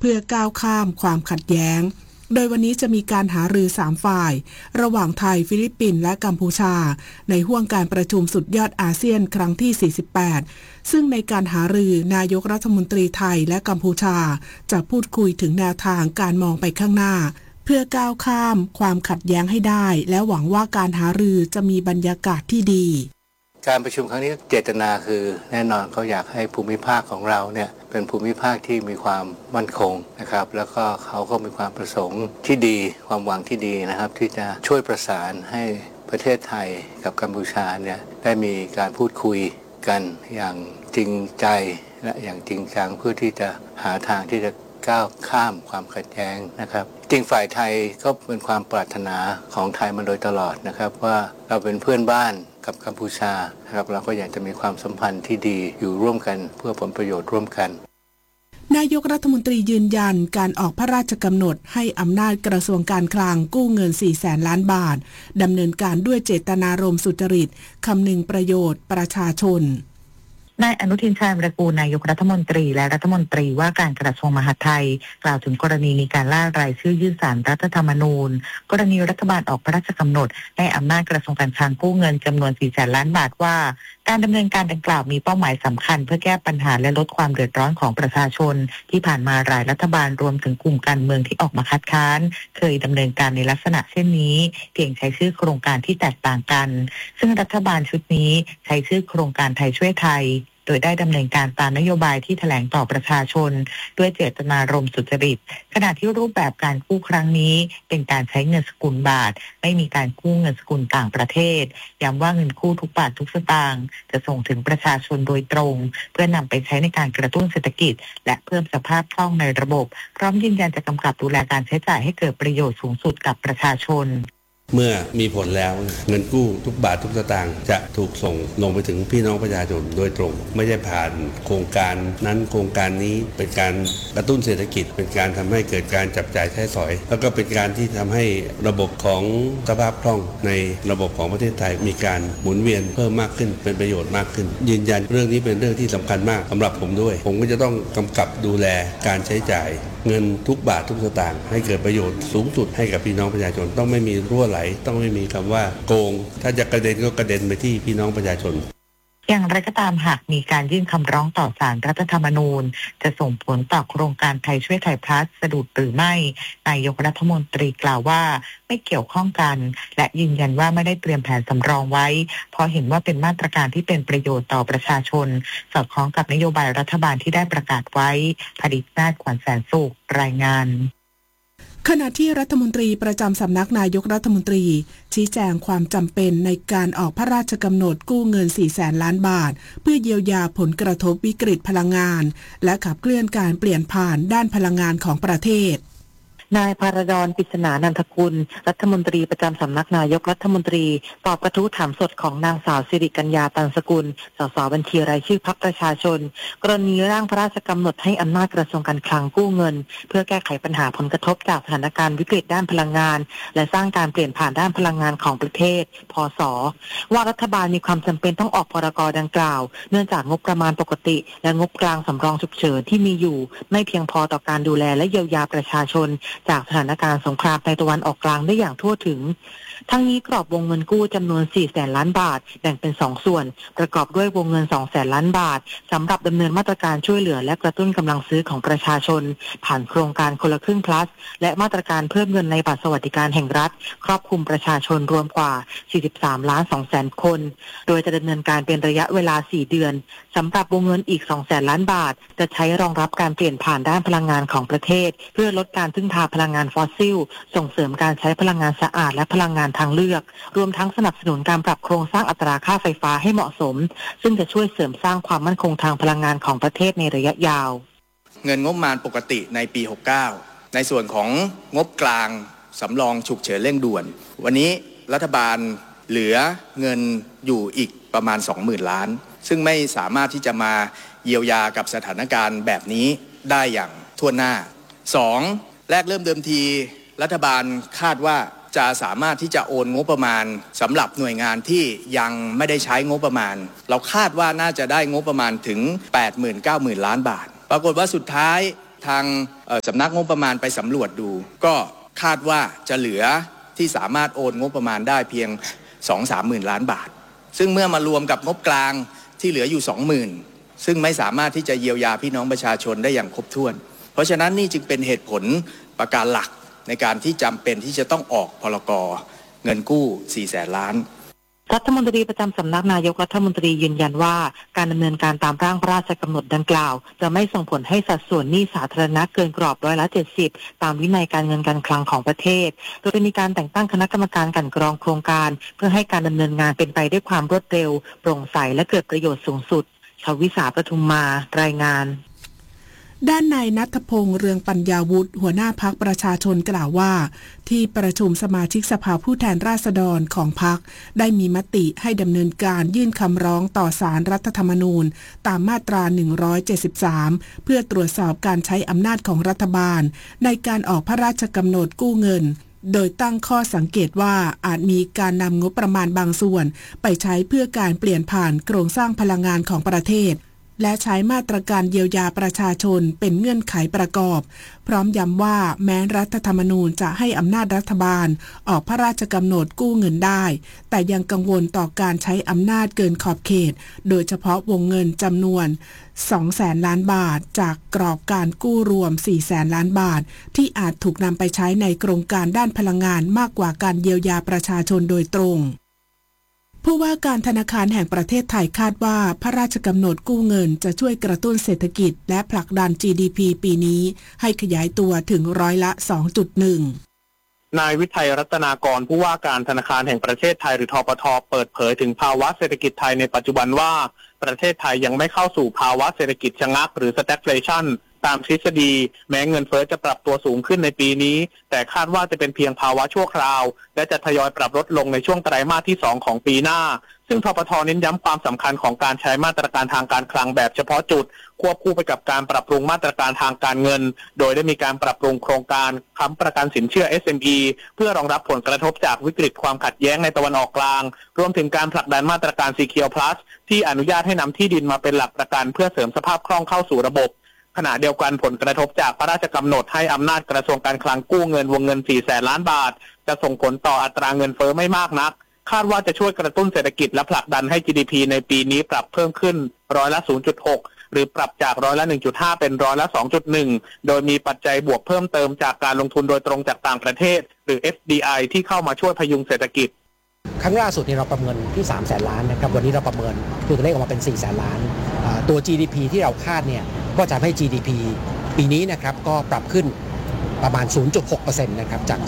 เพื่อก้าวข้ามความขัดแย้งโดยวันนี้จะมีการหารือ3ฝ่ายระหว่างไทยฟิลิปปินส์และกัมพูชาในห้วงการประชุมสุดยอดอาเซียนครั้งที่48ซึ่งในการหารือนายกรัฐมนตรีไทยและกัมพูชาจะพูดคุยถึงแนวทางการมองไปข้างหน้าเพื่อก้าวข้ามความขัดแย้งให้ได้และหวังว่าการหารือจะมีบรรยากาศที่ดีการประชุมครั้งนี้เจตนาคือแน่นอนเขาอยากให้ภูมิภาคของเราเนี่ยเป็นภูมิภาคที่มีความมั่นคงนะครับแล้วก็เขาก็มีความประสงค์ที่ดีความหวังที่ดีนะครับที่จะช่วยประสานให้ประเทศไทยกับกัมพูชาเนี่ยได้มีการพูดคุยกันอย่างจริงใจและอย่างจริงจังเพื่อที่จะหาทางที่จะก้าวข้ามความขัดแย้งนะครับจริงฝ่ายไทยก็เป็นความปรารถนาของไทยมาโดยตลอดนะครับว่าเราเป็นเพื่อนบ้านกับกัมพูชานะครับเราก็อยากจะมีความสัมพันธ์ที่ดีอยู่ร่วมกันเพื่อผลประโยชน์ร่วมกันนายกรัฐมนตรียืนยันการออกพระราชกำหนดให้อำนาจกระทรวงการคลังกู้เงิน 400,000 ล้านบาทดำเนินการด้วยเจตนารมณ์สุจริตคำนึงประโยชน์ประชาชนนายอนุทินชาญวิรากูลนายกรัฐมนตรีและรัฐมนตรีว่าการกระทรวงมหาดไทยกล่าวถึงกรณีมีการล่ารายชื่อยื่นศาลรัฐธรรมนูญกรณีรัฐบาลออกพระราชกำหนดให้อำนาจกระทรวงการคลังกู้เงินจำนวน 400,000 ล้านบาทว่าการดำเนินการดังกล่าวมีเป้าหมายสำคัญเพื่อแก้ปัญหาและลดความเดือดร้อนของประชาชนที่ผ่านมาหลายรัฐบาลรวมถึงกลุ่มการเมืองที่ออกมาคัดค้านเคยดำเนินการในลักษณะเช่นนี้เพียงใช้ชื่อโครงการที่แตกต่างกันซึ่งรัฐบาลชุดนี้ใช้ชื่อโครงการไทยช่วยไทยโดยได้ดำเนินการตามนโยบายที่แถลงต่อประชาชนด้วยเจตนารมณ์สุจริตขณะที่รูปแบบการกู้ครั้งนี้เป็นการใช้เงินสกุลบาทไม่มีการกู้เงินสกุลต่างประเทศย้ำว่าเงินกู้ทุกบาททุกสตางค์จะส่งถึงประชาชนโดยตรงเพื่อนำไปใช้ในการกระตุ้นเศรษฐกิจและเพิ่มสภาพคล่องในระบบพร้อมยืนยันจะกำกับดูแลการใช้จ่ายให้เกิดประโยชน์สูงสุดกับประชาชนเมื่อมีผลแล้วเงินกู้ทุกบาททุกสตางค์จะถูกส่งลงไปถึงพี่น้องประชาชนโดยตรงไม่ใช่ผ่านโครงการนั้นโครงการนี้เป็นการกระตุ้นเศรษฐกิจเป็นการทำให้เกิดการจับจ่ายใช้สอยแล้วก็เป็นการที่ทำให้ระบบของสภาพคล่องในระบบของประเทศไทยมีการหมุนเวียนเพิ่มมากขึ้นเป็นประโยชน์มากขึ้นยืนยันเรื่องนี้เป็นเรื่องที่สำคัญมากสำหรับผมด้วยผมก็จะต้องกำกับดูแลการใช้จ่ายเงินทุกบาททุกสตางค์ให้เกิดประโยชน์สูงสุดให้กับพี่น้องประชาชนต้องไม่มีรั่วไหลต้องไม่มีคำว่าโกงถ้าจะกระเด็นก็กระเด็นไปที่พี่น้องประชาชนอย่างไรก็ตามหากมีการยื่นคำร้องต่อศาลรัฐธรรมนูญจะส่งผลต่อโครงการไทยช่วยไทยพลัสสะดุดหรือไม่นายกรัฐมนตรีกล่าวว่าไม่เกี่ยวข้องกันและยืนยันว่าไม่ได้เตรียมแผนสำรองไว้เพราะเห็นว่าเป็นมาตรการที่เป็นประโยชน์ต่อประชาชนสอดคล้องกับนโยบายรัฐบาลที่ได้ประกาศไว้ผลิตนาถ ขวัญแสนสุขรายงานขณะที่รัฐมนตรีประจำสำนักนายกรัฐมนตรีชี้แจงความจำเป็นในการออกพระราชกำหนดกู้เงิน 400,000 ล้านบาทเพื่อเยียวยาผลกระทบวิกฤตพลังงานและขับเคลื่อนการเปลี่ยนผ่านด้านพลังงานของประเทศนายภารดร ปริศนานันทกุลรัฐมนตรีประจำสำนักนายกรัฐมนตรีตอบกระทู้ถามสดของนางสาวสิริกัญญาตันสกุลสสบัญชีรายชื่อพรรคประชาชนกรณีร่างพระราชกำหนดให้อำนาจกระทรวงการคลังกู้เงินเพื่อแก้ไขปัญหาผลกระทบจากสถานการณ์วิกฤตด้านพลังงานและสร้างการเปลี่ยนผ่านด้านพลังงานของประเทศพศว่ารัฐบาลมีความจำเป็นต้องออกพรก.ดังกล่าวเนื่องจากงบประมาณปกติและงบกลางสำรองฉุกเฉินที่มีอยู่ไม่เพียงพอต่อการดูแลและเยียวยาประชาชนจากสถานการณ์สงครามในตะวันออกกลางได้อย่างทั่วถึงทั้งนี้กรอบวงเงินกู้จำนวน 400,000 ล้านบาทแบ่งเป็น2ส่วนประกอบด้วยวงเงิน 200,000 ล้านบาทสำหรับดำเนินมาตรการช่วยเหลือและกระตุ้นกำลังซื้อของประชาชนผ่านโครงการคนละครึ่ง plus และมาตรการเพิ่มเงินในบัตรสวัสดิการแห่งรัฐครอบคลุมประชาชนรวมกว่า 43.2 คนโดยจะดำเนินการเป็นระยะเวลา 4 เดือนสำหรับวงเงินอีก 200,000 ล้านบาทจะใช้รองรับการเปลี่ยนผ่านด้านพลังงานของประเทศเพื่อลดการพึ่งพาพลังงานฟอสซิลส่งเสริมการใช้พลังงานสะอาดและพลังงานทางเลือกรวมทั้งสนับสนุนการปรับโครงสร้างอัตราค่าไฟฟ้าให้เหมาะสมซึ่งจะช่วยเสริมสร้างความมั่นคงทางพลังงานของประเทศในระยะยาวเงินงบประมาณปกติในปี 69ในส่วนของงบกลางสำรองฉุกเฉินเร่งด่วนวันนี้รัฐบาลเหลือเงินอยู่อีกประมาณ 20,000 ล้านซึ่งไม่สามารถที่จะมาเยียวยากับสถานการณ์แบบนี้ได้อย่างทั่วหน้า 2. แรกเริ่มเดิมทีรัฐบาลคาดว่าจะสามารถที่จะโอนงบประมาณสำหรับหน่วยงานที่ยังไม่ได้ใช้งบประมาณเราคาดว่าน่าจะได้งบประมาณถึง 80,000-90,000 ล้านบาทปรากฏว่าสุดท้ายทางสำนักงบประมาณไปสำรวจดูก็คาดว่าจะเหลือที่สามารถโอนงบประมาณได้เพียง 2-3 หมื่นล้านบาทซึ่งเมื่อมารวมกับงบกลางที่เหลืออยู่ 20,000 ซึ่งไม่สามารถที่จะเยียวยาพี่น้องประชาชนได้อย่างครบถ้วนเพราะฉะนั้นนี่จึงเป็นเหตุผลประการหลักในการที่จำเป็นที่จะต้องออกพรก.เงินกู้ 400,000 ล้านรัฐมนตรีประจำสำนักนายกรัฐมนตรียืนยันว่าการดำเนินการตามร่างพระราชกำหนดดังกล่าวจะไม่ส่งผลให้สัดส่วนหนี้สาธารณะเกินกรอบ70%ตามวินัยการเงินการคลังของประเทศโดยมีการแต่งตั้งคณะกรรมการกลั่นกรองโครงการเพื่อให้การดำเนินงานเป็นไปด้วยความรวดเร็วโปร่งใสและเกิดประโยชน์สูงสุดชวิสาปทุมมารายงานด้านนายณัฐพงษ์เรืองปัญญาวุฒิหัวหน้าพรรคประชาชนกล่าวว่าที่ประชุมสมาชิกสภาผู้แทนราษฎรของพรรคได้มีมติให้ดำเนินการยื่นคำร้องต่อศาลรัฐธรรมนูญตามมาตรา173เพื่อตรวจสอบการใช้อำนาจของรัฐบาลในการออกพระราชกำหนดกู้เงินโดยตั้งข้อสังเกตว่าอาจมีการนำงบประมาณบางส่วนไปใช้เพื่อการเปลี่ยนผ่านโครงสร้างพลังงานของประเทศและใช้มาตรการเยียวยาประชาชนเป็นเงื่อนไขประกอบพร้อมย้ำว่าแม้รัฐธรรมนูญจะให้อำนาจรัฐบาลออกพระราชกำหนดกู้เงินได้แต่ยังกังวลต่อการใช้อำนาจเกินขอบเขตโดยเฉพาะวงเงินจำนวน 200,000 ล้านบาทจากกรอบการกู้รวม 400,000 ล้านบาทที่อาจถูกนำไปใช้ในโครงการด้านพลังงานมากกว่าการเยียวยาประชาชนโดยตรงผู้ว่าการธนาคารแห่งประเทศไทยคาดว่าพระราชกำหนดกู้เงินจะช่วยกระตุ้นเศรษฐกิจและผลักดัน GDP ปีนี้ให้ขยายตัวถึง2.1% นายวิทัยรัตนากรผู้ว่าการธนาคารแห่งประเทศไทยหรือธปท.เปิดเผยถึงภาวะเศรษฐกิจไทยในปัจจุบันว่าประเทศไทยยังไม่เข้าสู่ภาวะเศรษฐกิจชะงักหรือ stagflation ตามทฤษฎีแม้เงินเฟ้อจะปรับตัวสูงขึ้นในปีนี้แต่คาดว่าจะเป็นเพียงภาวะชั่วคราวและจะทยอยปรับลดลงในช่วงไตรมาสที่2ของปีหน้าซึ่งธปท.เน้นย้ำความสำคัญของการใช้มาตรการทางการคลังแบบเฉพาะจุดควบคู่ไปกับการปรับปรุงมาตรการทางการเงินโดยได้มีการปรับปรุงโครงการค้ำประกันสินเชื่อ SME เพื่อรองรับผลกระทบจากวิกฤตความขัดแย้งในตะวันออกกลางรวมถึงการผลักดันมาตรการ Secure Plus ที่อนุญาตให้นำที่ดินมาเป็นหลักประกันเพื่อเสริมสภาพคล่องเข้าสู่ระบบขณะเดียวกันผลกระทบจากพระราชกำหนดให้อำนาจกระทรวงการคลังกู้เงินวงเงิน 400,000 ล้านบาทจะส่งผลต่ออัตราเงินเฟ้อไม่มากนักคาดว่าจะช่วยกระตุ้นเศรษฐกิจและผลักดันให้ GDP ในปีนี้ปรับเพิ่มขึ้น0.6%หรือปรับจาก1.5%เป็น2.1%โดยมีปัจจัยบวกเพิ่มเติมจากการลงทุนโดยตรงจากต่างประเทศหรือ FDI ที่เข้ามาช่วยพยุงเศรษฐกิจครั้งล่าสุดเราประเมินที่ 300,000 ล้านนะครับวันนี้เราประเมินตัวเลขออกมาเป็น 400,000 ล้านตัว GDP ที่เราคาดเนี่ยก็จะให้ GDP ปีนี้นะครับก็ปรับขึ้นประมาณ 0.6% นะครับจาก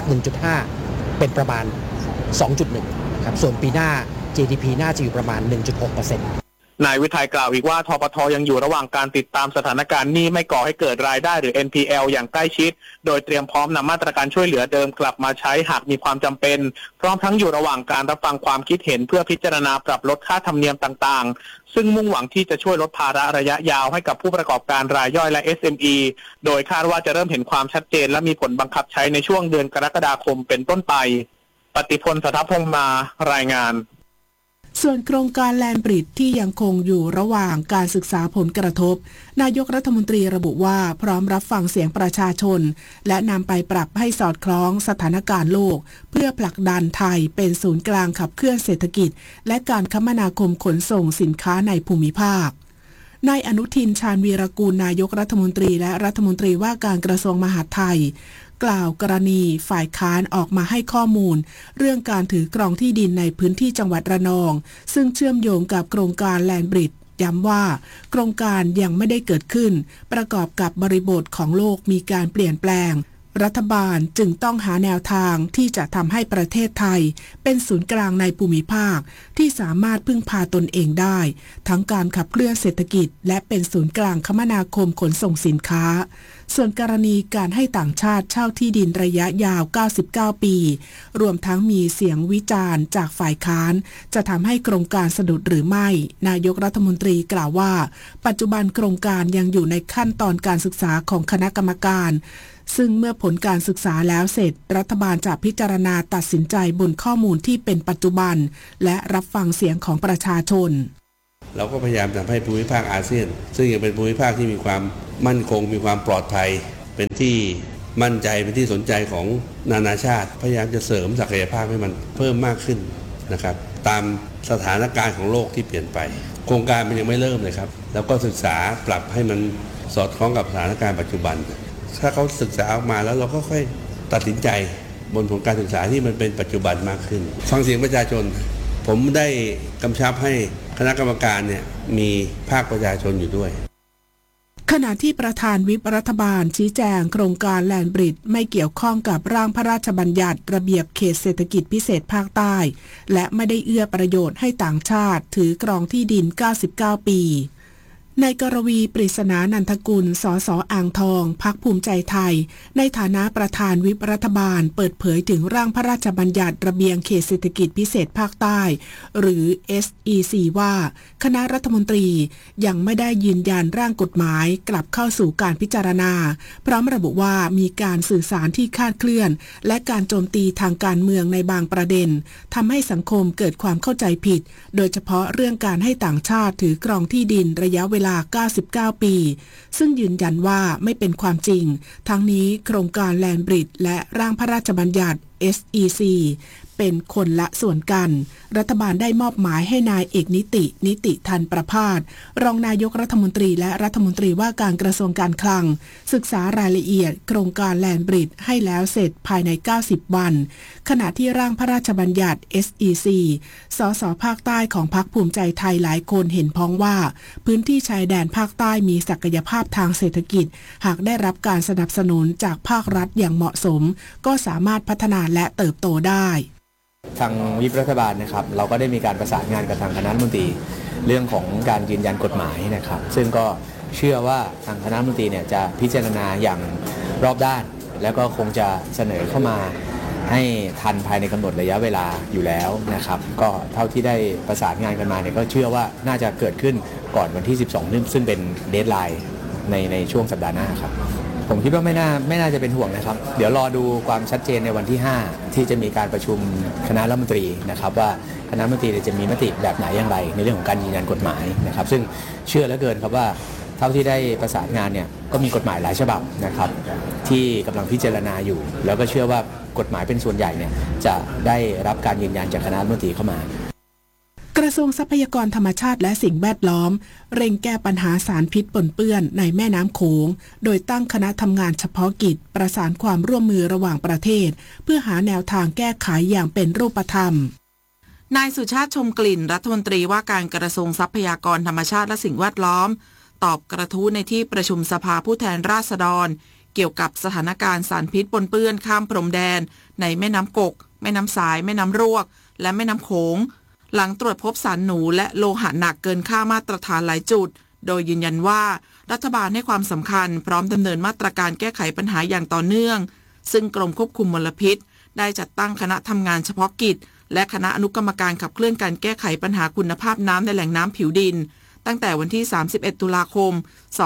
1.5 เป็นประมาณ 2.1 นะครับส่วนปีหน้า GDP น่าจะอยู่ประมาณ 1.6% นายวิทัยกล่าวอีกว่าธปท.ยังอยู่ระหว่างการติดตามสถานการณ์หนี้ไม่ก่อให้เกิดรายได้หรือ NPL อย่างใกล้ชิดโดยเตรียมพร้อมนำมาตรการช่วยเหลือเดิมกลับมาใช้หากมีความจำเป็นพร้อมทั้งอยู่ระหว่างการรับฟังความคิดเห็นเพื่อพิจารณาปรับลดค่าธรรมเนียมต่างๆซึ่งมุ่งหวังที่จะช่วยลดภาระระยะยาวให้กับผู้ประกอบการรายย่อยและ SME โดยคาดว่าจะเริ่มเห็นความชัดเจนและมีผลบังคับใช้ในช่วงเดือนกรกฎาคมเป็นต้นไปปฏิพล สัทธพงษ์มารายงานส่วนโครงการแลนด์บริดจ์ที่ยังคงอยู่ระหว่างการศึกษาผลกระทบนายกรัฐมนตรีระบุว่าพร้อมรับฟังเสียงประชาชนและนำไปปรับให้สอดคล้องสถานการณ์โลกเพื่อผลักดันไทยเป็นศูนย์กลางขับเคลื่อนเศรษฐกิจและการคมนาคมขนส่งสินค้าในภูมิภาคนายอนุทินชาญวีรกูลนายกรัฐมนตรีและรัฐมนตรีว่าการกระทรวงมหาดไทยกล่าวกรณีฝ่ายค้านออกมาให้ข้อมูลเรื่องการถือครองที่ดินในพื้นที่จังหวัดระนองซึ่งเชื่อมโยงกับโครงการแลนด์บริดจ์ย้ำว่าโครงการยังไม่ได้เกิดขึ้นประกอบกับบริบทของโลกมีการเปลี่ยนแปลงรัฐบาลจึงต้องหาแนวทางที่จะทำให้ประเทศไทยเป็นศูนย์กลางในภูมิภาคที่สามารถพึ่งพาตนเองได้ทั้งการขับเคลื่อนเศรษฐกิจและเป็นศูนย์กลางคมนาคมขนส่งสินค้าส่วนกรณีการให้ต่างชาติเช่าที่ดินระยะยาว99ปีรวมทั้งมีเสียงวิจารณ์จากฝ่ายค้านจะทำให้โครงการสะดุดหรือไม่นายกรัฐมนตรีกล่าวว่าปัจจุบันโครงการยังอยู่ในขั้นตอนการศึกษาของคณะกรรมการซึ่งเมื่อผลการศึกษาแล้วเสร็จรัฐบาลจะพิจารณาตัดสินใจบนข้อมูลที่เป็นปัจจุบันและรับฟังเสียงของประชาชนเราก็พยายามทำให้ภูมิภาคอาเซียนซึ่งยังเป็นภูมิภาคที่มีความมั่นคงมีความปลอดภัยเป็นที่มั่นใจเป็นที่สนใจของนานาชาติพยายามจะเสริมศักยภาพให้มันเพิ่มมากขึ้นนะครับตามสถานการณ์ของโลกที่เปลี่ยนไปโครงการมันยังไม่เริ่มเลยครับแล้วก็ศึกษาปรับให้มันสอดคล้องกับสถานการณ์ปัจจุบันถ้าเขาศึกษาออกมาแล้วเราก็ค่อยตัดสินใจบนผลการศึกษาที่มันเป็นปัจจุบันมากขึ้นฟังเสียงประชาชนผมได้กำชับให้คณะกรรมการเนี่ยมีภาคประชาชนอยู่ด้วยขณะที่ประธานวิปรัฐบาลชี้แจงโครงการแลนด์บริดจ์ไม่เกี่ยวข้องกับร่างพระราชบัญญัติระเบียบเขตเศรษฐกิจพิเศษภาคใต้และไม่ได้เอื้อประโยชน์ให้ต่างชาติถือครองที่ดิน99ปีนายกรวีปริศนานันทกุลสส.อ่างทองพรรคภูมิใจไทยในฐานะประธานวิปรัฐบาลเปิดเผยถึงร่างพระราชบัญญัติระเบียงเขตเศรษฐกิจพิเศษภาคใต้หรือ SEC ว่าคณะรัฐมนตรียังไม่ได้ยืนยันร่างกฎหมายกลับเข้าสู่การพิจารณาพร้อมระบุว่ามีการสื่อสารที่คลาดเคลื่อนและการโจมตีทางการเมืองในบางประเด็นทำให้สังคมเกิดความเข้าใจผิดโดยเฉพาะเรื่องการให้ต่างชาติถือครองที่ดินระยะเวลา99 ปีซึ่งยืนยันว่าไม่เป็นความจริงทั้งนี้โครงการแลนด์บริดจ์และร่างพระราชบัญญัติ SEC เป็นคนละส่วนกันรัฐบาลได้มอบหมายให้นายเอกนิติทันประภาสรองนายกรัฐมนตรีและรัฐมนตรีว่าการกระทรวงการคลังศึกษารายละเอียดโครงการแลนด์บริดจ์ให้แล้วเสร็จภายใน90วันขณะที่ร่างพระราชบัญญัติ SEC สสภาคใต้ของพรรคภูมิใจไทยหลายคนเห็นพ้องว่าพื้นที่ชายแดนภาคใต้มีศักยภาพทางเศรษฐกิจหากได้รับการสนับสนุนจากภาครัฐอย่างเหมาะสมก็สามารถพัฒนาและเติบโตได้ทางวิปรัฐบาลนะครับเราก็ได้มีการประสานงานกับทางคณะรัฐมนตรีเรื่องของการยืนยันกฎหมายนะครับซึ่งก็เชื่อว่าทางคณะรัฐมนตรีเนี่ยจะพิจารณาอย่างรอบด้านแล้วก็คงจะเสนอเข้ามาให้ทันภายในกำหนดระยะเวลาอยู่แล้วนะครับก็เท่าที่ได้ประสานงานกันมาเนี่ยก็เชื่อว่าน่าจะเกิดขึ้นก่อนวันที่12ซึ่งเป็นเดดไลน์ในช่วงสัปดาห์หน้าครับผมคิดว่าไม่น่าจะเป็นห่วงนะครับเดี๋ยวรอดูความชัดเจนในวันที่5ที่จะมีการประชุมคณะรัฐมนตรีนะครับว่าคณะรัฐมนตรีจะมีมติแบบไหนอย่างไรในเรื่องของการยืนยันกฎหมายนะครับซึ่งเชื่อเหลือเกินครับว่าเท่าที่ได้ประสานงานเนี่ยก็มีกฎหมายหลายฉบับนะครับที่กำลังพิจารณาอยู่แล้วก็เชื่อว่ากฎหมายเป็นส่วนใหญ่เนี่ยจะได้รับการยืนยันจากคณะรัฐมนตรีเข้ามากระทรวงทรัพยากรธรรมชาติและสิ่งแวดล้อมเร่งแก้ปัญหาสารพิษปนเปื้อนในแม่น้ำโขงโดยตั้งคณะทำงานเฉพาะกิจประสานความร่วมมือระหว่างประเทศเพื่อหาแนวทางแก้ไขอย่างเป็นรูปธรรมนายสุชาติชมกลิ่นรัฐมนตรีว่าการกระทรวงทรัพยากรธรรมชาติและสิ่งแวดล้อมตอบกระทู้ในที่ประชุมสภาผู้แทนราษฎรเกี่ยวกับสถานการณ์สารพิษปนเปื้อนข้ามพรมแดนในแม่น้ำกกแม่น้ำสายแม่น้ำรวกและแม่น้ำโขงหลังตรวจพบสารหนูและโลหะหนักเกินค่ามาตรฐานหลายจุดโดยยืนยันว่ารัฐบาลให้ความสำคัญพร้อมดำเนินมาตรการแก้ไขปัญหาอย่างต่อเนื่องซึ่งกรมควบคุมมลพิษได้จัดตั้งคณะทำงานเฉพาะกิจและคณะอนุกรรมการขับเคลื่อนการแก้ไขปัญหาคุณภาพน้ำในแหล่งน้ำผิวดินตั้งแต่วันที่31ตุลาคม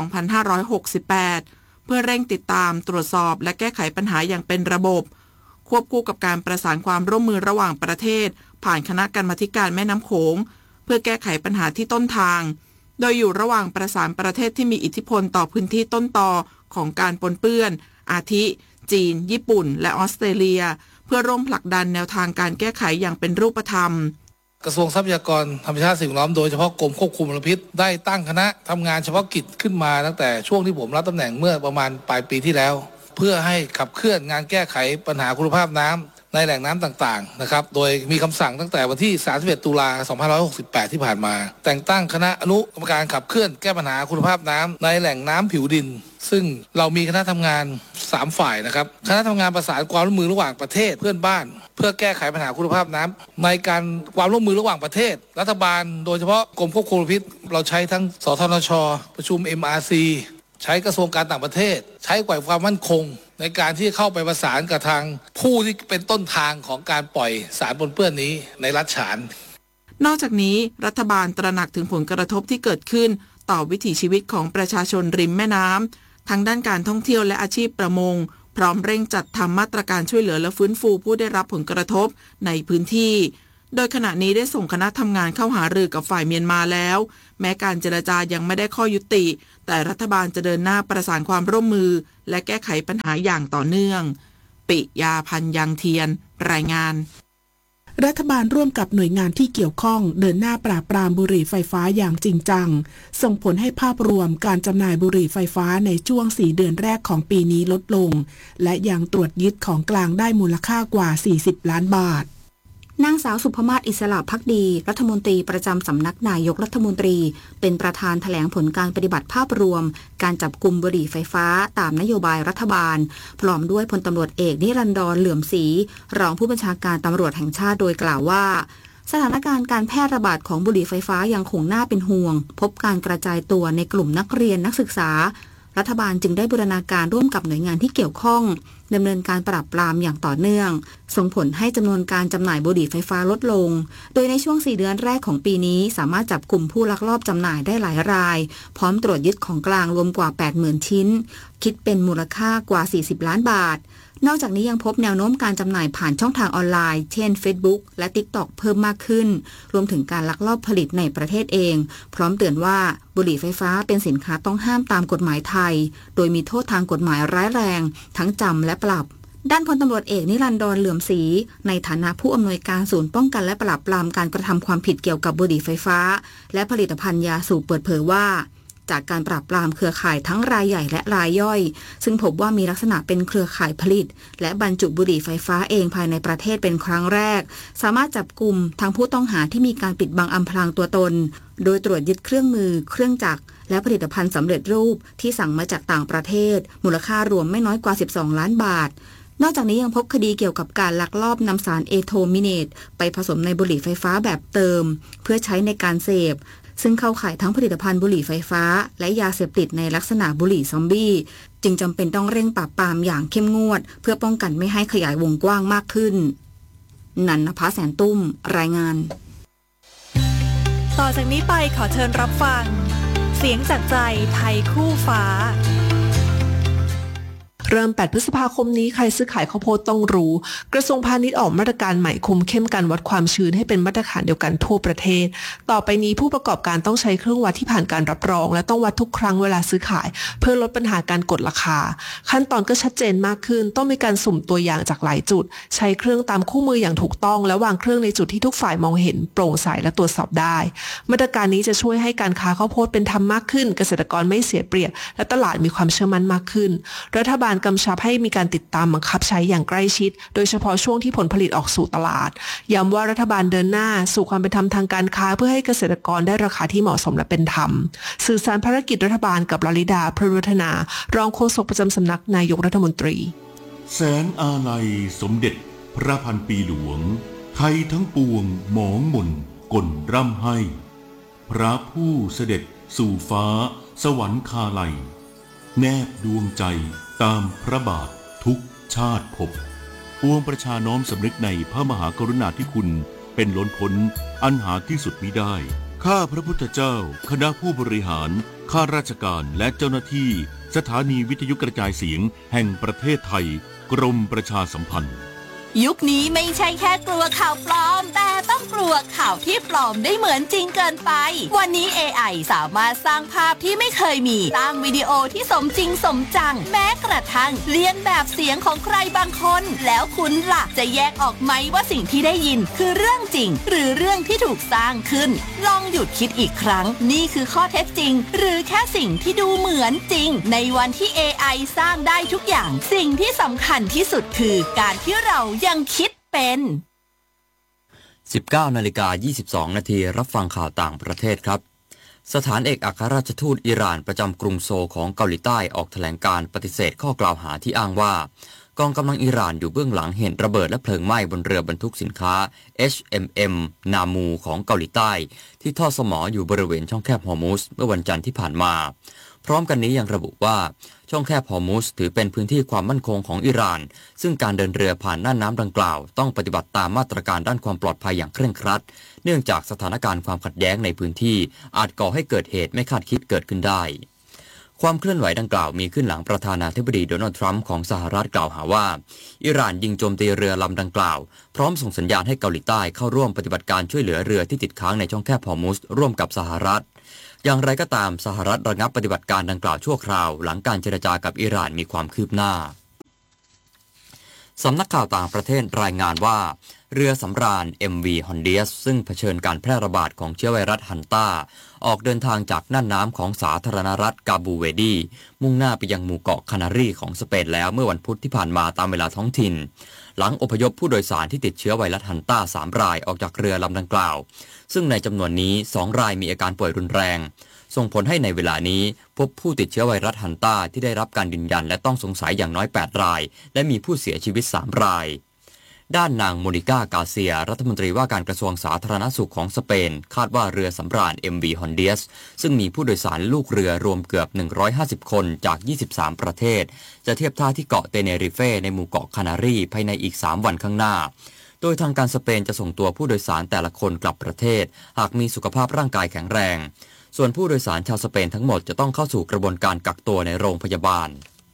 2568เพื่อเร่งติดตามตรวจสอบและแก้ไขปัญหาอย่างเป็นระบบควบคู่กับการประสานความร่วมมือระหว่างประเทศผ่านคณะกรรมาธิการแม่น้ำโขงเพื่อแก้ไขปัญหาที่ต้นทางโดยอยู่ระหว่างประสานประเทศที่มีอิทธิพลต่อพื้นที่ต้นตอของการปนเปื้อนอาทิจีนญี่ปุ่นและออสเตรเลียเพื่อร่วมผลักดันแนวทางการแก้ไขอย่างเป็นรูปธรรมกระทรวงทรัพยากรธรรมชาติสิ่งแวดล้อมโดยเฉพาะกรมควบคุมมลพิษได้ตั้งคณะทำงานเฉพาะกิจขึ้นมาตั้งแต่ช่วงที่ผมรับตำแหน่งเมื่อประมาณปลายปีที่แล้วเพื่อให้ขับเคลื่อนงานแก้ไขปัญหาคุณภาพน้ำในแหล่งน้ำต่างๆนะครับโดยมีคำสั่งตั้งแต่วันที่31ตุลา2568ที่ผ่านมาแต่งตั้งคณะอนุกรรมการขับเคลื่อนแก้ปัญหาคุณภาพน้ำในแหล่งน้ำผิวดินซึ่งเรามีคณะทำงาน3ฝ่ายนะครับคณะทำงานประสานความร่วมมือระหว่างประเทศเพื่อนบ้านเพื่อแก้ไขปัญหาคุณภาพน้ำในการความร่วมมือระหว่างประเทศรัฐบาลโดยเฉพาะกรมควบคุมมลพิษเราใช้ทั้งสทนช.ประชุม MRC ใช้กระทรวงการต่างประเทศใช้ฝ่ายความมั่นคงในการที่เข้าไปประสานกับทางผู้ที่เป็นต้นทางของการปล่อยสารปนเปื้อนนี้ในรัฐฉานนอกจากนี้รัฐบาลตระหนักถึงผลกระทบที่เกิดขึ้นต่อวิถีชีวิตของประชาชนริมแม่น้ำทั้งด้านการท่องเที่ยวและอาชีพประมงพร้อมเร่งจัดทำมาตรการช่วยเหลือและฟื้นฟูผู้ได้รับผลกระทบในพื้นที่โดยขณะนี้ได้ส่งคณะทำงานเข้าหารือกับฝ่ายเมียนมาแล้วแม้การเจรจายังไม่ได้ข้อยุติแต่รัฐบาลจะเดินหน้าประสานความร่วมมือและแก้ไขปัญหาอย่างต่อเนื่องปิยาพันธ์ยังเทียนรายงานรัฐบาลร่วมกับหน่วยงานที่เกี่ยวข้องเดินหน้าปราบปรามบุหรี่ไฟฟ้าอย่างจริงจังส่งผลให้ภาพรวมการจำหน่ายบุหรี่ไฟฟ้าในช่วง4 เดือนแรกของปีนี้ลดลงและยังตรวจยึดของกลางได้มูลค่ากว่า40 ล้านบาทนางสาวสุภมาศอิสระภักดีรัฐมนตรีประจำสำนักนายกรัฐมนตรีเป็นประธานแถลงผลการปฏิบัติภาพรวมการจับกุมบุหรี่ไฟฟ้าตามนโยบายรัฐบาลพร้อมด้วยพลตำรวจเอกนิรันดรเหลื่อมศรีรองผู้บัญชาการตำรวจแห่งชาติโดยกล่าวว่าสถานการณ์การแพร่ระบาดของบุหรี่ไฟฟ้ายังคงน่าเป็นห่วงพบการกระจายตัวในกลุ่มนักเรียนนักศึกษารัฐบาลจึงได้บูรณาการร่วมกับหน่วยงานที่เกี่ยวข้องดำเนินการปราบปรามอย่างต่อเนื่องส่งผลให้จำนวนการจำหน่ายบุหรี่ไฟฟ้าลดลงโดยในช่วง4 เดือนแรกของปีนี้สามารถจับกลุ่มผู้ลักลอบจำหน่ายได้หลายรายพร้อมตรวจยึดของกลางรวมกว่า 80,000 ชิ้นคิดเป็นมูลค่ากว่า40 ล้านบาทนอกจากนี้ยังพบแนวโน้มการจำหน่ายผ่านช่องทางออนไลน์เช่น Facebook และ TikTok เพิ่มมากขึ้นรวมถึงการลักลอบผลิตในประเทศเองพร้อมเตือนว่าบุหรี่ไฟฟ้าเป็นสินค้าต้องห้ามตามกฎหมายไทยโดยมีโทษทางกฎหมายร้ายแรงทั้งจำและปรับด้านพลตำรวจเอกนิรันดรเหลื่อมศรีในฐานะผู้อำนวยการศูนย์ป้องกันและปราบปรามการกระทำความผิดเกี่ยวกับบุหรี่ไฟฟ้าและผลิตภัณฑ์ยาสูบเปิดเผยว่าจากการปราบปรามเครือข่ายทั้งรายใหญ่และรายย่อยซึ่งพบว่ามีลักษณะเป็นเครือข่ายผลิตและบรรจุบุหรี่ไฟฟ้าเองภายในประเทศเป็นครั้งแรกสามารถจับกุมทั้งผู้ต้องหาที่มีการปิดบังอำพรางตัวตนโดยตรวจยึดเครื่องมือเครื่องจักรและผลิตภัณฑ์สำเร็จรูปที่สั่งมาจากต่างประเทศมูลค่ารวมไม่น้อยกว่า12 ล้านบาทนอกจากนี้ยังพบคดีเกี่ยวกับการลักลอบนำสารเอโทมิเนตไปผสมในบุหรี่ไฟฟ้าแบบเติมเพื่อใช้ในการเสพซึ่งเข้าข่ายทั้งผลิตภัณฑ์บุหรี่ไฟฟ้าและยาเสพติดในลักษณะบุหรี่ซอมบี้จึงจำเป็นต้องเร่งปราบปรามอย่างเข้มงวดเพื่อป้องกันไม่ให้ขยายวงกว้างมากขึ้นนันนภาแสนตุ้มรายงานต่อจากนี้ไปขอเชิญรับฟังเสียงจากใจไทยคู่ฟ้าเริ่ม8 พฤษภาคมนี้ใครซื้อขายข้าวโพดต้องรู้กระทรวงพาณิชย์ออกมาตรการใหม่คุมเข้มการวัดความชื้นให้เป็นมาตรฐานเดียวกันทั่วประเทศต่อไปนี้ผู้ประกอบการต้องใช้เครื่องวัดที่ผ่านการรับรองและต้องวัดทุกครั้งเวลาซื้อขายเพื่อลดปัญหาการกดราคาขั้นตอนก็ชัดเจนมากขึ้นต้องมีการสุ่มตัวอย่างจากหลายจุดใช้เครื่องตามคู่มืออย่างถูกต้องและวางเครื่องในจุดที่ทุกฝ่ายมองเห็นโปร่งใสและตรวจสอบได้มาตรการนี้จะช่วยให้การค้าข้าวโพดเป็นธรรมมากขึ้นเกษตรกรไม่เสียเปรียบและตลาดมีความเชื่อมั่นมากขึ้นรัฐบาลกำชับให้มีการติดตามบังคับใช้อย่างใกล้ชิดโดยเฉพาะช่วงที่ผลผลิตออกสู่ตลาดย้ำว่ารัฐบาลเดินหน้าสู่ความเป็นธรรมทางการค้าเพื่อให้เกษตรกรได้ราคาที่เหมาะสมและเป็นธรรมสื่อสารภารกิจรัฐบาลกับลลิดา พฤวัฒนารองโฆษกประจำสำนักนายกรัฐมนตรีแสนอาลัยสมเด็จพระพันปีหลวงไทยทั้งปวงหมองมนก่นร่ำให้พระผู้เสด็จสู่ฟ้าสวรรคาลัยแนบดวงใจตามพระบาททุกชาติภพปวงประชาน้อมสำนึกในพระมหากรุณาธิคุณเป็นล้นพ้นอันหาที่สุดมิได้ข้าพระพุทธเจ้าคณะผู้บริหารข้าราชการและเจ้าหน้าที่สถานีวิทยุกระจายเสียงแห่งประเทศไทยกรมประชาสัมพันธ์ยุคนี้ไม่ใช่แค่กลัวข่าวปลอมแต่ต้องกลัวข่าวที่ปลอมได้เหมือนจริงเกินไปวันนี้ AI สามารถสร้างภาพที่ไม่เคยมีสร้างวิดีโอที่สมจริงสมจังแม้กระทั่งเลียนแบบเสียงของใครบางคนแล้วคุณล่ะจะแยกออกไหมว่าสิ่งที่ได้ยินคือเรื่องจริงหรือเรื่องที่ถูกสร้างขึ้นลองหยุดคิดอีกครั้งนี่คือข้อเท็จจริงหรือแค่สิ่งที่ดูเหมือนจริงในวันที่ AI สร้างได้ทุกอย่างสิ่งที่สำคัญที่สุดคือการที่เรายังคิดเป็น 19:22 นาทีรับฟังข่าวต่างประเทศครับสถานเอกอัครราชทูตอิหร่านประจำกรุงโซลของเกาหลีใต้ออกแถลงการปฏิเสธข้อกล่าวหาที่อ้างว่ากองกำลังอิหร่านอยู่เบื้องหลังเหตุระเบิดและเพลิงไหม้บนเรือบรรทุกสินค้า HMM นามูของเกาหลีใต้ที่ท่อสมออยู่บริเวณช่องแคบฮอร์มุซเมื่อวันจันทร์ที่ผ่านมาพร้อมกันนี้ยังระบุว่าช่องแคบฮอร์มุซถือเป็นพื้นที่ความมั่นคงของอิหร่านซึ่งการเดินเรือผ่านน่านน้ำดังกล่าวต้องปฏิบัติตามมาตรการด้านความปลอดภัยอย่างเคร่งครัดเนื่องจากสถานการณ์ความขัดแย้งในพื้นที่อาจก่อให้เกิดเหตุไม่คาดคิดเกิดขึ้นได้ความเคลื่อนไหวดังกล่าวมีขึ้นหลังประธานาธิบดีโดนัลด์ทรัมป์ของสหรัฐกล่าวหาว่าอิหร่านยิงโจมตีเรือลำดังกล่าวพร้อมส่งสัญญาณให้เกาหลีใต้เข้าร่วมปฏิบัติการช่วยเหลือเรือที่ติดค้างในช่องแคบฮอร์มุซร่วมกับสหรัฐอย่างไรก็ตามสหรัฐระงับปฏิบัติการดังกล่าวชั่วคราวหลังการเจรจากับอิหร่านมีความคืบหน้าสำนักข่าวต่างประเทศรายงานว่าเรือสำราญ MV Hondius ซึ่งเผชิญการแพร่ระบาดของเชื้อไวรัสฮันต้าออกเดินทางจากน่านน้ำของสาธารณรัฐกาบูเวดีมุ่งหน้าไปยังหมู่เกาะคานารีของสเปนแล้วเมื่อวันพุธที่ผ่านมาตามเวลาท้องถิ่นหลังอพยพผู้โดยสารที่ติดเชื้อไวรัสฮันต้า3 รายออกจากเรือลำดังกล่าวซึ่งในจำนวนนี้2 รายมีอาการป่วยรุนแรงส่งผลให้ในเวลานี้พบผู้ติดเชื้อไวรัสฮันต้าที่ได้รับการยืนยันและต้องสงสัยอย่างน้อย8 รายและมีผู้เสียชีวิต3 รายด้านนางโมนิก้ากาเซียรัฐมนตรีว่าการกระทรวงสาธารณสุขของสเปนคาดว่าเรือสำราญ MV Hondius ซึ่งมีผู้โดยสารลูกเรือรวมเกือบ150 คนจาก23 ประเทศจะเทียบท่าที่เกาะเตเนริเฟในหมู่เกาะคานารีภายในอีก3 วันข้างหน้าโดยทางการสเปนจะส่งตัวผู้โดยสารแต่ละคนกลับประเทศหากมีสุขภาพร่างกายแข็งแรงส่วนผู้โดยสารชาวสเปนทั้งหมดจะต้องเข้าสู่กระบวนการกักตัวในโรงพยาบาล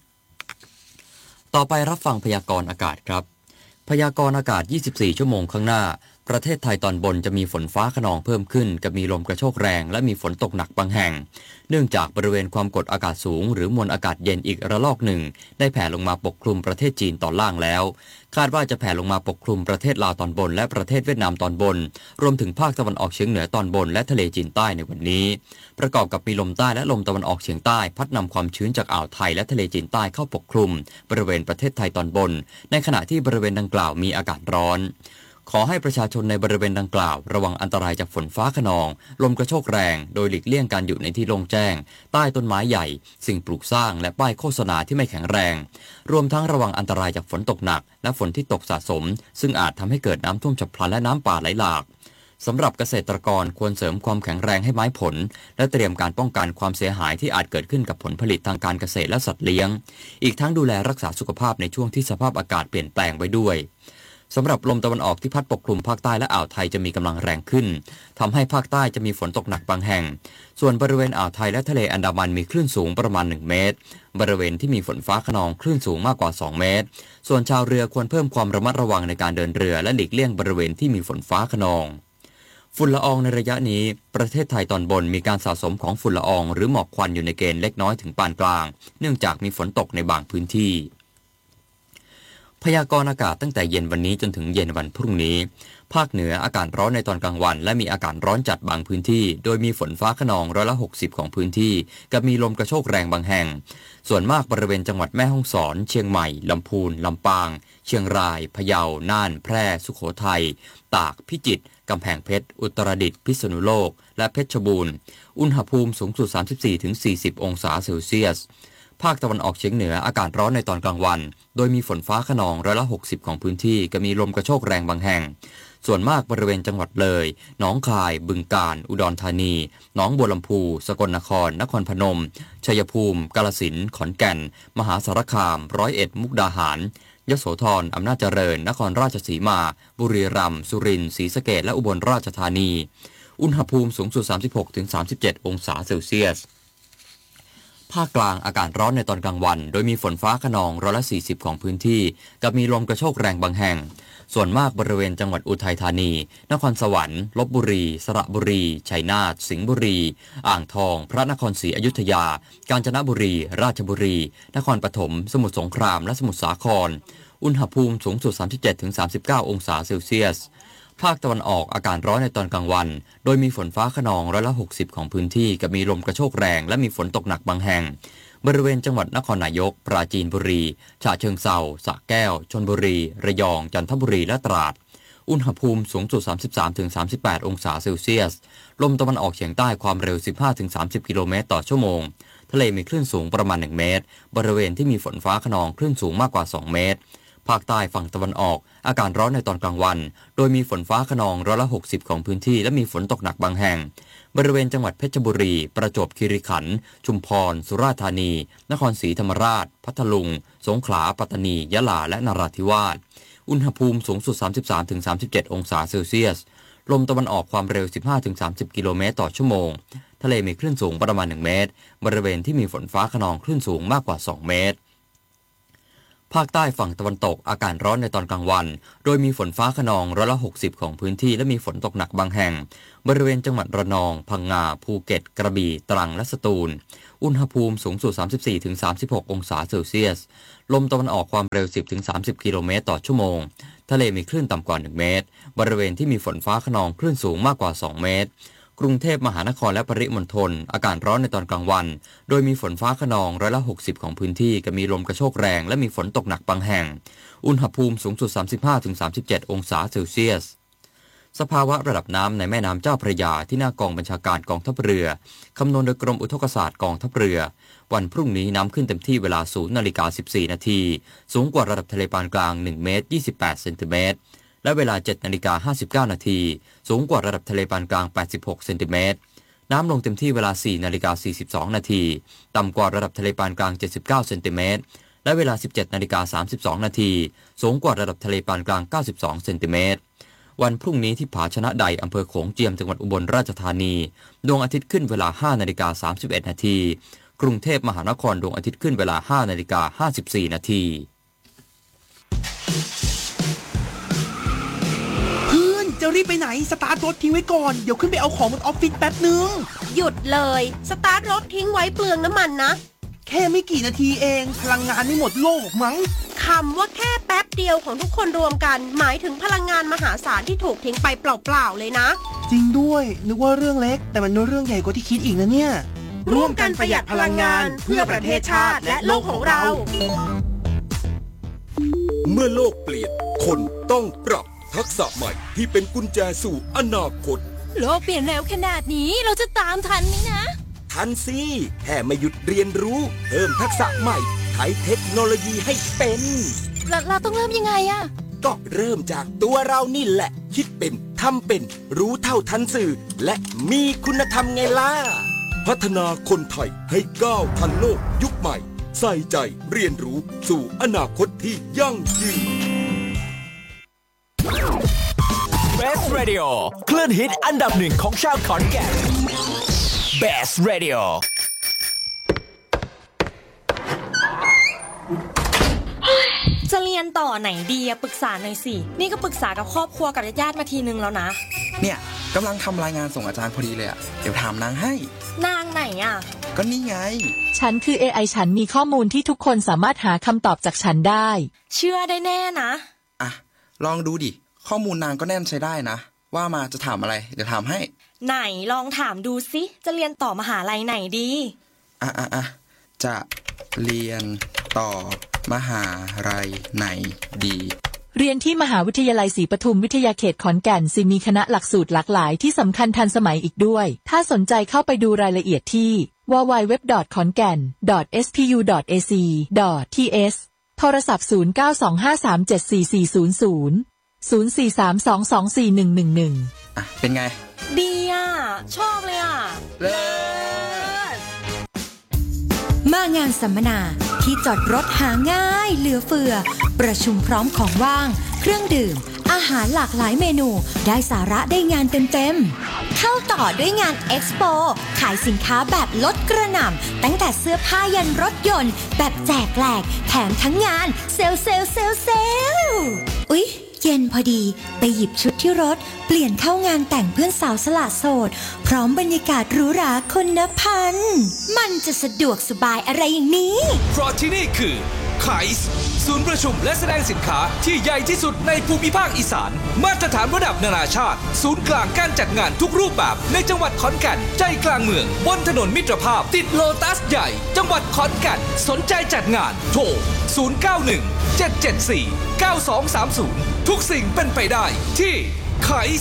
ต่อไปรับฟังพยากรณ์อากาศครับพยากรณ์อากาศ24 ชั่วโมงข้างหน้าประเทศไทยตอนบนจะมีฝนฟ้าคะนองเพิ่มขึ้นกับมีลมกระโชกแรงและมีฝนตกหนักบางแห่งเนื่องจากบริเวณความกดอากาศสูงหรือมวลอากาศเย็นอีกระลอกหนึ่งได้แผ่ลงมาปกคลุมประเทศจีนตอนล่างแล้วคาดว่าจะแผ่ลงมาปกคลุมประเทศลาวตอนบนและประเทศเวียดนามตอนบนรวมถึงภาคตะวันออกเฉียงเหนือตอนบนและทะเลจีนใต้ในวันนี้ประกอบกับมีลมใต้และลมตะวันออกเฉียงใต้พัดนำความชื้นจากอ่าวไทยและทะเลจีนใต้เข้าปกคลุมบริเวณประเทศไทยตอนบนในขณะที่บริเวณดังกล่าวมีอากาศร้อนขอให้ประชาชนในบริเวณดังกล่าวระวังอันตรายจากฝนฟ้าคะนองลมกระโชกแรงโดยหลีกเลี่ยงการอยู่ในที่โล่งแจ้งใต้ต้นไม้ใหญ่สิ่งปลูกสร้างและป้ายโฆษณาที่ไม่แข็งแรงรวมทั้งระวังอันตรายจากฝนตกหนักและฝนที่ตกสะสมซึ่งอาจทำให้เกิดน้ำท่วมฉับพลันและน้ำป่าไหลหลากสำหรับเกษตรกรควรเสริมความแข็งแรงให้ไม้ผลและเตรียมการป้องกันความเสียหายที่อาจเกิดขึ้นกับผลผลิตทางการเกษตรและสัตว์เลี้ยงอีกทั้งดูแลรักษาสุขภาพในช่วงที่สภาพอากาศเปลี่ยนแปลงไว้ด้วยสำหรับลมตะวันออกที่พัดปกคลุมภาคใต้และอ่าวไทยจะมีกำลังแรงขึ้นทำให้ภาคใต้จะมีฝนตกหนักบางแห่งส่วนบริเวณอ่าวไทยและทะเลอันดามันมีคลื่นสูงประมาณ1 เมตรบริเวณที่มีฝนฟ้าคะนองคลื่นสูงมากกว่า2 เมตรส่วนชาวเรือควรเพิ่มความระมัดระวังในการเดินเรือและหลีกเลี่ยงบริเวณที่มีฝนฟ้าคะนองฝุ่นละอองในระยะนี้ประเทศไทยตอนบนมีการสะสมของฝุ่นละอองหรือหมอกควันอยู่ในเกณฑ์เล็กน้อยถึงปานกลางเนื่องจากมีฝนตกในบางพื้นที่พยากรณ์อากาศตั้งแต่เย็นวันนี้จนถึงเย็นวันพรุ่งนี้ภาคเหนืออากาศร้อนในตอนกลางวันและมีอากาศร้อนจัดบางพื้นที่โดยมีฝนฟ้าคะนอง60%ของพื้นที่กับมีลมกระโชกแรงบางแห่งส่วนมากบริเวณจังหวัดแม่ฮ่องสอนเชียงใหม่ลำพูนลำปางเชียงรายพะเยาน่านแพร่สุโขทัยตากพิจิตรกำแพงเพชรอุตรดิตถ์พิษณุโลกและเพชรบูรณ์อุณหภูมิสูงสุด 34-40 องศาเซลเซียสภาคตะวันออกเฉียงเหนืออากาศร้อนในตอนกลางวันโดยมีฝนฟ้าคะนอง60%ของพื้นที่กับมีลมกระโชกแรงบางแห่งส่วนมากบริเวณจังหวัดเลยหนองคายบึงกาฬอุดรธานีหนองบัวลำพูสกลนครนครพนมชัยภูมิกาฬสินธุ์ขอนแก่นมหาสารคาม101มุกดาหารยโสธรอำนาจเจริญนครราชสีมาบุรีรัมย์สุรินทร์ศรีสะเกษและอุบลราชธานีอุณหภูมิสูงสุด 36-37 องศาเซลเซียสภาคกลางอากาศร้อนในตอนกลางวันโดยมีฝนฟ้าคะนอง40%ของพื้นที่กับมีลมกระโชกแรงบางแห่งส่วนมากบริเวณจังหวัดอุทัยธานีนครสวรรค์ลพบุรีสระบุรีชัยนาทสิงห์บุรีอ่างทองพระนครศรีอยุธยากาญจนบุรีราชบุรีนครปฐมสมุทรสงครามและสมุทรสาครอุณหภูมิสูงสุด 37-39 องศาเซลเซียสภาคตะวันออกอากาศร้อนในตอนกลางวันโดยมีฝนฟ้าคะนอง60%ของพื้นที่กับมีลมกระโชกแรงและมีฝนตกหนักบางแห่งบริเวณจังหวัดนครนายกปราจีนบุรีฉะเชิงเทราสระแก้วชลบุรีระยองจันทบุรีและตราดอุณหภูมิสูงสุด 33-38 องศาเซลเซียสลมตะวันออกเฉียงใต้ความเร็ว 15-30 กิโลเมตรต่อชั่วโมงทะเลมีคลื่นสูงประมาณ1 เมตรบริเวณที่มีฝนฟ้าคะนองคลื่นสูงมากกว่า2 เมตรภาคใต้ฝั่งตะวันออกอากาศร้อนในตอนกลางวันโดยมีฝนฟ้าคะนอง60%ของพื้นที่และมีฝนตกหนักบางแห่งบริเวณจังหวัดเพชรบุรีประจวบคีรีขันธ์ชุมพรสุราษฎร์ธานีนครศรีธรรมราชพัทลุงสงขลาปัตตานียะลาและนราธิวาสอุณหภูมิสูงสุด 33-37 องศาเซลเซียสลมตะวันออกความเร็ว 15-30 กิโลเมตรต่อชั่วโมงทะเลมีคลื่นสูงประมาณ1เมตรบริเวณที่มีฝนฟ้าคะนองคลื่นสูงมากกว่า2เมตรภาคใต้ฝั่งตะวันตกอากาศร้อนในตอนกลางวันโดยมีฝนฟ้าคะนอง60%ของพื้นที่และมีฝนตกหนักบางแห่งบริเวณจังหวัดระนองพังงาภูเก็ตกระบี่ตรังและสตูลอุณหภูมิสูงสุด 34-36 องศาเซลเซียสลมตะวันออกความเร็ว 10-30 กิโลเมตรต่อชั่วโมงทะเลมีคลื่นต่ำกว่า1เมตรบริเวณที่มีฝนฟ้าคะนองคลื่นสูงมากกว่า2เมตรกรุงเทพมหานครและปริมณฑลอากาศร้อนในตอนกลางวันโดยมีฝนฟ้าคะนอง60%ของพื้นที่กับมีลมกระโชกแรงและมีฝนตกหนักบางแห่งอุณหภูมิสูงสุด 35-37 องศาเซลเซียสสภาวะระดับน้ำในแม่น้ำเจ้าพระยาที่หน้ากองบัญชาการกองทัพเรือคำนวณโดยกรมอุทกศาสตร์กองทัพเรือวันพรุ่งนี้น้ำขึ้นเต็มที่เวลา 0:14 นาทีสูงกว่าระดับทะเลปานกลาง1เมตร28เซนติเมตรและเวลา 7:59 นาทีสูงกว่าระดับทะเลปานกลาง86เซนติเมตรน้ำลงเต็มที่เวลา 4:42 นาทีต่ำกว่าระดับทะเลปานกลาง79เซนติเมตรและเวลา 17:32 นาทีสูงกว่าระดับทะเลปานกลาง92เซนติเมตรวันพรุ่งนี้ที่ผาชนะใดอำเภอโขงเจียมจังหวัดอุบลราชธานีดวงอาทิตย์ขึ้นเวลา 5:31 นาทีกรุงเทพมหานครดวงอาทิตย์ขึ้นเวลา 5:54 นาทีจะรีบไปไหนสตาร์ทรถทิ้งไว้ก่อนเดี๋ยวขึ้นไปเอาของบนออฟฟิศแป๊บนึงหยุดเลยสตาร์ทรถทิ้งไว้เปลืองน้ำมันนะแค่ไม่กี่นาทีเองพลังงานไม่หมดโลกมั้งคำว่าแค่แป๊บเดียวของทุกคนรวมกันหมายถึงพลังงานมหาศาลที่ถูกทิ้งไปเปล่าๆเลยนะจริงด้วยนึกว่าเรื่องเล็กแต่มันเรื่องใหญ่กว่าที่คิดอีกนะเนี่ยร่วมกันประหยัดพลังงานเพื่อประเทศชาติและโลกของเราเมื่อโลกเปลี่ยนคนต้องปรับทักษะใหม่ที่เป็นกุญแจสู่อนาคตโลกเปลี่ยนเร็วขนาดนี้เราจะตามทันไหมนะทันสิแค่ไม่หยุดเรียนรู้เพิ่มทักษะใหม่ใช้เทคโนโลยีให้เป็นเราต้องเริ่มยังไงอะก็เริ่มจากตัวเรานี่แหละคิดเป็นทำเป็นรู้เท่าทันสื่อและมีคุณธรรมไงล่ะพัฒนาคนไทยให้ก้าวทันโลกยุคใหม่ใส่ใจเรียนรู้สู่อนาคตที่ยั่งยืน Best Radio คลื่นฮิตอันดับหนึ่งของชาวขอนแก่น Best Radio จะเรียนต่อไหนดีปรึกษาหน่อยสินี่ก็ปรึกษากับครอบครัวกับญาติมาทีนึงแล้วนะเนี่ยกำลังทำรายงานส่งอาจารย์พอดีเลยเดี๋ยวถามนางให้นางไหนก็นี่ไงฉันคือ AI ฉันมีข้อมูลที่ทุกคนสามารถหาคำตอบจากฉันได้เชื่อได้แน่นะลองดูดิข้อมูลนางก็แน่นใช้ได้นะว่ามาจะถามอะไรเดี๋ยวถามให้ไหนลองถามดูสิจะเรียนต่อมหาลัยไหนดีจะเรียนต่อมหาลัยไหนดีเรียนที่มหาวิทยาลัยศรีปทุมวิทยาเขตขอนแก่นสิมีคณะหลักสูตรหลากหลายที่สำคัญทันสมัยอีกด้วยถ้าสนใจเข้าไปดูรายละเอียดที่ www.khongan.spU.ac.th โทรศัพท์0925374400 0432241111 เป็นไงดีชอบเลยเลิศมางานสัมมนาที่จอดรถหาง่ายเหลือเฟือประชุมพร้อมของว่างเครื่องดื่มอาหารหลากหลายเมนูได้สาระได้งานเต็มๆเข้าต่อด้วยงานเอ็กซ์โปขายสินค้าแบบลดกระหน่ำตั้งแต่เสื้อผ้ายันรถยนต์แบบแจกแหลกแถมทั้งงานเซลอุ๊ยเย็นพอดีไปหยิบชุดที่รถเปลี่ยนเข้างานแต่งเพื่อนสาวสละโสดพร้อมบรรยากาศหรูหราคุณพันธ์มันจะสะดวกสบายอะไรอย่างนี้เพราะที่นี่คือไคส์ศูนย์ประชุมและแสดงสินค้าที่ใหญ่ที่สุดในภูมิภาคอีสานมาตรฐานระดับนานาชาติศูนย์กลางการจัดงานทุกรูปแบบในจังหวัดขอนแก่นใจกลางเมืองบนถนนมิตรภาพติดโลตัสใหญ่จังหวัดขอนแก่นสนใจจัดงานโทร0917749230ทุกสิ่งเป็นไปได้ที่ไคส์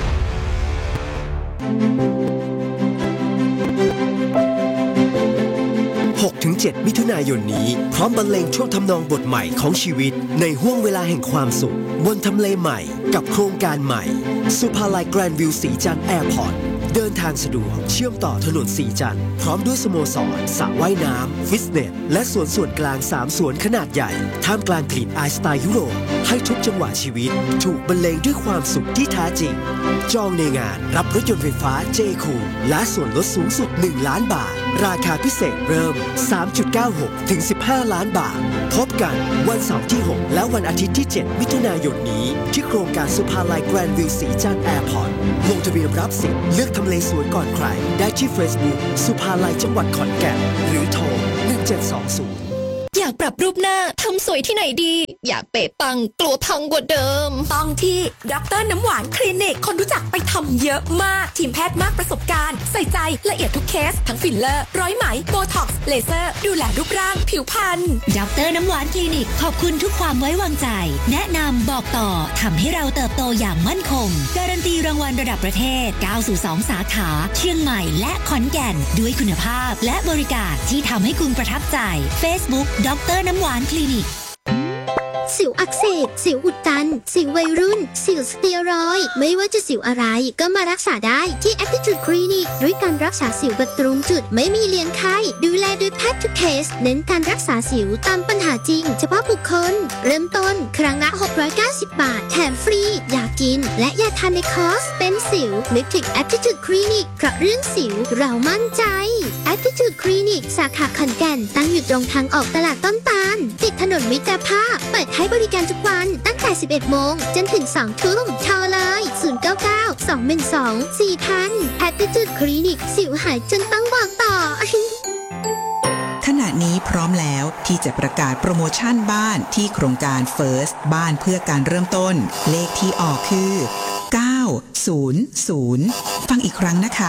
6-7 มิถุนายนนี้พร้อมบรรเลงช่วงทำนองบทใหม่ของชีวิตในห้วงเวลาแห่งความสุขบนทำเลใหม่กับโครงการใหม่สุภาลัยแกรนด์วิวสีจันทร์แอร์พอร์ตเดินทางสะดวกเชื่อมต่อถนนสีจันทร์พร้อมด้วยสโมสรสระว่ายน้ำฟิตเนสและสวนส่วนกลาง3 สวนขนาดใหญ่ท่ามกลางกลิ่นอายสไตล์ยุโรปให้ทุกจังหวะชีวิตถูกบรรเลงด้วยความสุขที่แท้จริงจองในงานรับรถยนต์ไฟฟ้า J-Cool และส่วนลดสูงสุด1 ล้านบาทราคาพิเศษเริ่ม 3.96 ถึง 15 ล้านบาทพบกันวันเสาร์ที่ 6 และวันอาทิตย์ที่ 7 มิถุนายนนี้ที่โครงการสุภาลัยแกรนด์วิวสีจันทร์แอร์พอร์ตลงทะเบียนรับสิทธิ์เลือกทำเลสวยก่อนใครได้ที่ Facebook สุภาลัยจังหวัดขอนแก่นหรือโทร 1720 อยากปรับรูปหน้าทำสวยที่ไหนดีอยากเป๊ะปังกลัวพังกว่าเดิมต้องที่ดร.น้ำหวานคลินิกคนรู้จักไปทำเยอะมากทีมแพทย์มากประสบการณ์ใส่ใจละเอียดทุกเคสทั้งฟิลเลอร์ร้อยไหมโบท็อกซ์เลเซอร์ดูแลรูปร่างผิวพรรณดร.น้ำหวานคลินิกขอบคุณทุกความไว้วางใจแนะนำบอกต่อทำให้เราเติบโตอย่างมั่นคงการันตีรางวัลระดับประเทศ9 สู่ 2 สาขาเชียงใหม่และขอนแก่นด้วยคุณภาพและบริการที่ทำให้คุณประทับใจ Facebook ดร.น้ำหวานคลินิกสิวอักเสบสิวอุดตันสิววัยรุ่นสิวสเตียรอยด์ไม่ว่าจะสิวอะไรก็มารักษาได้ที่ Aptitude Clinic ด้วยการรักษาสิวแบบตรงจุดไม่มีเลี้ยงไข้ดูแลด้วยแพทย์ทุกเคสเน้นการรักษาสิวตามปัญหาจริงเฉพาะบุคคลเริ่มต้นครั้งละ690 บาทแถมฟรียากินและยาทานในคอร์สเป็นสิวนึกถึง Aptitude Clinic เพราะเรื่องสิวเรามั่นใจ Aptitude Clinic สาขาขอนแก่นตั้งอยู่ตรงทางออกตลาดต้นตาลติดถนนมิตรภาพเปิดให้บริการทุกวันตั้งแต่ 11 โมงจนถึง 2 ทุ่มโทรเลย 099-212-4000 Aptitude Clinic สิวหายจนต้องบอกต่อขณะนี้พร้อมแล้วที่จะประกาศโปรโมชั่นบ้านที่โครงการ First บ้านเพื่อการเริ่มต้นเลขที่ออกคือ900ฟังอีกครั้งนะคะ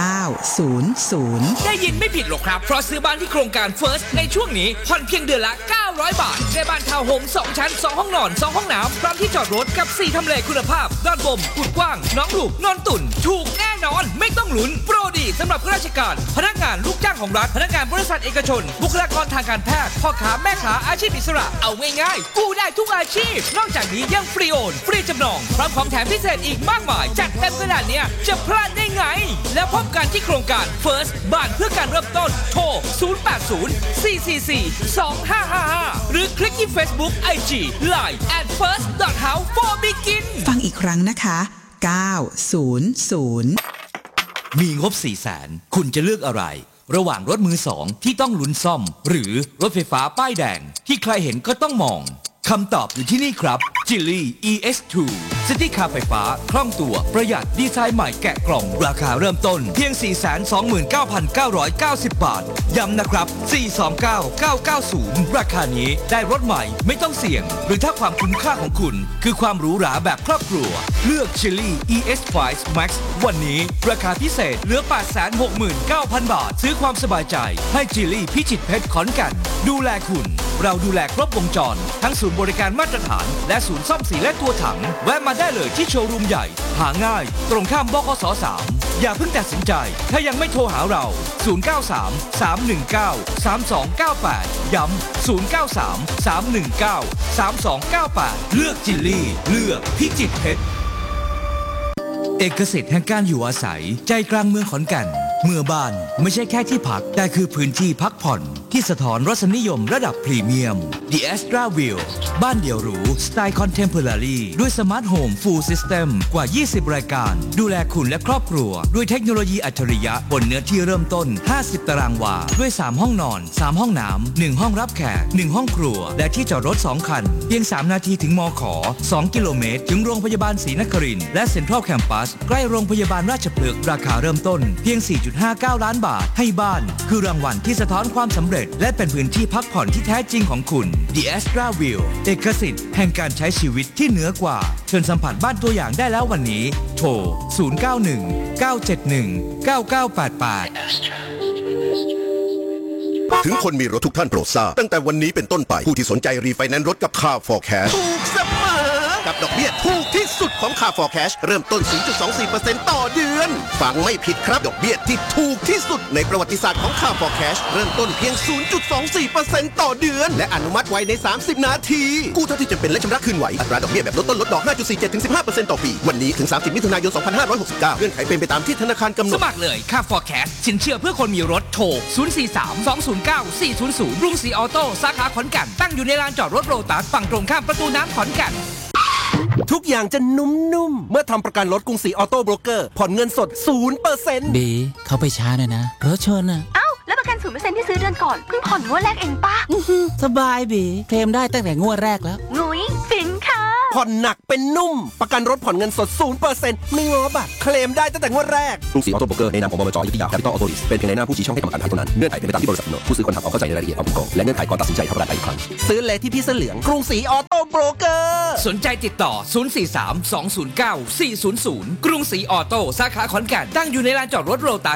900 ได้ยินไม่ผิดหรอกครับเพราะซื้อบ้านที่โครงการ First ในช่วงนี้ผ่อนเพียงเดือนละ900 บาทได้บ้านทาวน์โฮม2 ชั้น2 ห้องนอน2 ห้องน้ำพร้อมที่จอดรถกับ4ทำเลคุณภาพด้านบนกุดกว้างน้องหลูกนอนตุ่นถูกแน่นอนไม่ต้องลุ้นโปรดีสำหรับข้าราชการพนักงานลูกจ้างของรัฐพนักงานบริษัทเอกชนบุคลากรทางการแพทย์พ่อค้าแม่ค้าอาชีพอิสระเอาง่ายๆกู้ได้ทุกอาชีพนอกจากนี้ยังฟรีโอนฟรีจำนองพร้อมของแถมพิเศษอีกมากมายจัดเต็มขนาดนี้จะพลาดได้ไงแล้วพบกันที่โครงการ First บ้านเพื่อการเริ่มต้นโทร 080-444-2555 หรือคลิกที่ Facebook IG Line @first.house4begin ฟังอีกครั้งนะคะ900 มีงบ 400,000 คุณจะเลือกอะไรระหว่างรถมือสองที่ต้องลุ้นซ่อมหรือรถไฟฟ้าป้ายแดงที่ใครเห็นก็ต้องมองคำตอบอยู่ที่นี่ครับ Geely ES2 ซิตี้คาร์ไฟฟ้าคล่องตัวประหยัดดีไซน์ใหม่แกะกล่องราคาเริ่มต้นเพียง 429,990 บาทย้ำนะครับ 429,990 ราคานี้ได้รถใหม่ไม่ต้องเสี่ยงหรือถ้าความคุ้มค่าของคุณคือความหรูหราแบบครอบครัวเลือก Geely ES5 Max วันนี้ราคาพิเศษเหลือ 869,000 บาทซื้อความสบายใจให้ Geely พิจิตรเพชรขอนแก่นดูแลคุณเราดูแลครบวงจรทั้งศูนย์บริการมาตรฐานและศูนย์ซ่อมสีและตัวถังแวะมาได้เลยที่โชว์รูมใหญ่หาง่ายตรงข้ามบขส. 3อย่าเพิ่งตัดสินใจถ้ายังไม่โทรหาเรา093-319-3298ย้ำ093-319-3298เลือกจิลลี่เลือกพิจิตรเพชรเอกสิทธิ์แห่งการอยู่อาศัยใจกลางเมืองขอนแก่นเมื่อบ้านไม่ใช่แค่ที่พักแต่คือพื้นที่พักผ่อนที่สะท้อนรสนิยมระดับพรีเมียม The Astra View บ้านเดี่ยวหรูสไตล์คอนเทมพอรารีด้วยสมาร์ทโฮมฟูลซิสเต็มกว่า20รายการดูแลคุณและครอบครัวด้วยเทคโนโลยีอัจฉริยะบนเนื้อที่เริ่มต้น50ตารางวาด้วย3ห้องนอน3ห้องน้ำ1ห้องรับแขก1ห้องครัวและที่จอดรถ2คันเพียง3นาทีถึงมข2กิโลเมตรถึงโรงพยาบาลศรีนครินทร์และเซ็นทรัลแคมปัสใกล้โรงพยาบาลราชพฤกษ์ราคาเริ่มต้นเพียง4.59 ล้านบาทให้บ้านคือรางวัลที่สะท้อนความสำเร็จและเป็นพื้นที่พักผ่อนที่แท้จริงของคุณ The Astra View เอกสิทธิ์แห่งการใช้ชีวิตที่เหนือกว่าเชิญสัมผัสบ้านตัวอย่างได้แล้ววันนี้โทร 091-971-9988 ถึงคนมีรถทุกท่านโปรดทราบตั้งแต่วันนี้เป็นต้นไปผู้ที่สนใจรีไฟแนนซ์รถกับ Car Forecast ถูกเสมอกับดอกเบี้ยถูกที่สุดของ Car for Cash เริ่มต้น 0.24% ต่อเดือนฟังไม่ผิดครับดอกเบี้ยที่ถูกที่สุดในประวัติศาสตร์ของ Car for Cash เริ่มต้นเพียง 0.24% ต่อเดือนและอนุมัติไว้ใน30นาทีกู้เท่าที่จำเป็นและชำระคืนไหวอัตราดอกเบี้ยแบบลดต้นลดดอก 5.47-15% ต่อปีวันนี้ถึง30มิถุนายน2569เงื่อนไขเป็นไปตามที่ธนาคารกำหนดสมัครเลย Car for Cash สินเชื่อเพื่อคนมีรถโทร 043-209-400 กรุงศรีออโต้สาขาขอนแก่นตั้งอยู่ในลานจอดรถโรตัสฝั่งตรงข้ามประตูน้ำขอนแก่นทุกอย่างจะนุ่มๆเมื่อทำประกันรถกรุงศรีออโต้โบรกเกอร์ผ่อนเงินสด 0% บีเข้าไปช้าหน่อยนะรถชนอ่ะเอ้าแล้วประกัน 0% ที่ซื้อเดือนก่อนเพิ่งผ่อนงวดแรกเองป่ะสบายบีเคลมได้ตั้งแต่งวดแรกแล้วงุยฟินค่ะผ่อนหนักเป็นนุ่มประกันรถผ่อนเงินสด 0% ไม่ง้อบัตรเคลมได้ตั้งแต่งวดแรกกรุงศรีออโต้โบรกเกอร์ในนามของบมจ.อยุธยาแคปิตอลออโต้ลิสเป็นเพียงในหน้าผู้ชี้ช่องให้กรรมการไทยเท่านั้นเงื่อนไขเป็นไปตามที่บริษัทกำหนดผู้ซื้อควรทำความเข้าใจในรายละเอียดความถูกต้องและเงื่อนไขก่อนตัดสินใจทำรายอีกครั้งซื้อเลยที่พี่เสื้อเหลืองกรุงศรีออโต้โบรกเกอร์สนใจติดต่อ 043-209-400 กรุงศรีออโต้สาขาขอนแก่นตั้งอยู่ในลานจอดรถโรตัส